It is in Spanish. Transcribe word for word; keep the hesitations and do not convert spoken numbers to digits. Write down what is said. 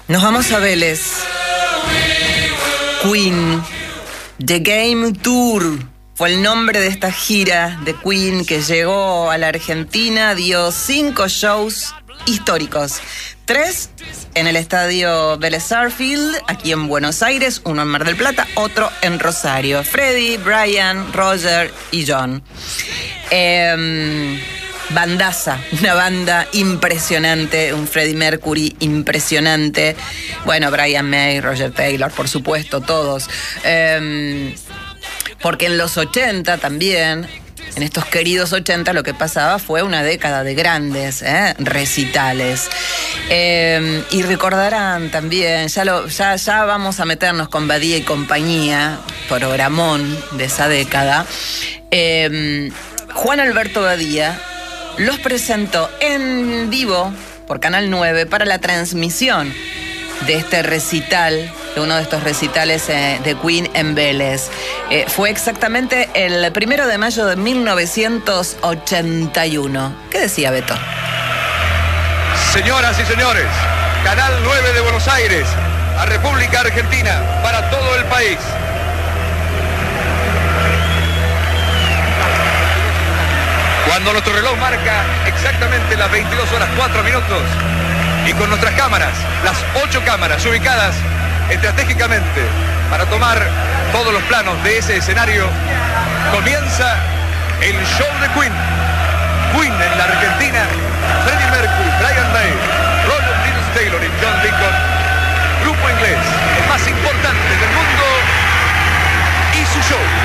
Nos vamos a Vélez. Queen, The Game Tour fue el nombre de esta gira de Queen que llegó a la Argentina, dio cinco shows históricos. Tres en el estadio Vélez Sarsfield, aquí en Buenos Aires, uno en Mar del Plata, otro en Rosario. Freddie, Brian, Roger y John. Eh, bandaza, una banda impresionante, un Freddie Mercury impresionante. Bueno, Brian May, Roger Taylor, por supuesto, todos. Eh, porque en los ochenta también, en estos queridos ochenta, lo que pasaba fue una década de grandes ¿eh? recitales. Eh, y recordarán también, ya, lo, ya, ya vamos a meternos con Badía y compañía, programón de esa década. Eh, Juan Alberto Badía los presentó en vivo por Canal nueve para la transmisión de este recital, de uno de estos recitales eh, de Queen en Vélez. Eh, fue exactamente el primero de mayo de mil novecientos ochenta y uno. ¿Qué decía Beto? Señoras y señores, Canal nueve de Buenos Aires, a República Argentina, para todo el país. Cuando nuestro reloj marca exactamente las veintidós horas cuatro minutos y con nuestras cámaras, las ocho cámaras ubicadas estratégicamente para tomar todos los planos de ese escenario, comienza el show de Queen. Queen en la Argentina, Freddie Mercury, Brian May, Roger Taylor y John Deacon, grupo inglés, el más importante del mundo y su show.